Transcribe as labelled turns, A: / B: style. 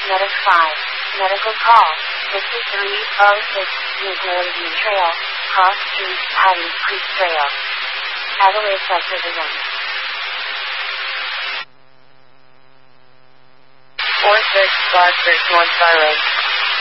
A: Medic 5. Medical call. 5306 Midlothian Trail. Cross Street, Patty Creek Trail. Adelaide Sector Division.
B: 4656 North Star Road.